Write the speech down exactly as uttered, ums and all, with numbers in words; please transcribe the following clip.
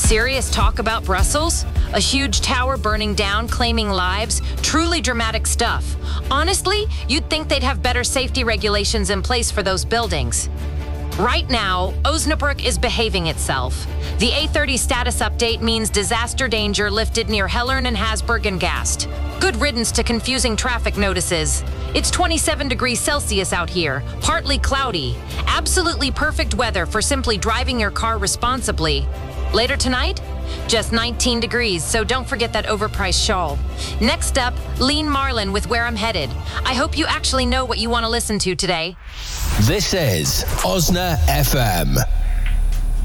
Serious talk about Brussels? A huge tower burning down, claiming lives? Truly dramatic stuff. Honestly, you'd think they'd have better safety regulations in place for those buildings. Right now, Osnabrück is behaving itself. The A thirty status update means disaster danger lifted near Hellern and Hasburg and Gast. Good riddance to confusing traffic notices. It's twenty-seven degrees Celsius out here, partly cloudy. Absolutely perfect weather for simply driving your car responsibly. Later tonight, just nineteen degrees, so don't forget that overpriced shawl. Next up, Lean Marlin with Where I'm Headed. I hope you actually know what you want to listen to today. This is Osna F M.